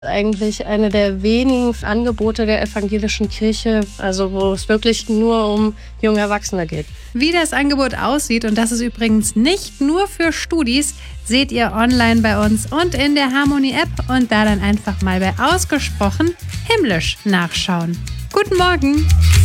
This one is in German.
Eigentlich eine der wenigen Angebote der evangelischen Kirche, also wo es wirklich nur um junge Erwachsene geht. Wie das Angebot aussieht, und das ist übrigens nicht nur für Studis, seht ihr online bei uns und in der Harmony-App und da dann einfach mal bei Ausgesprochen himmlisch nachschauen. Guten Morgen!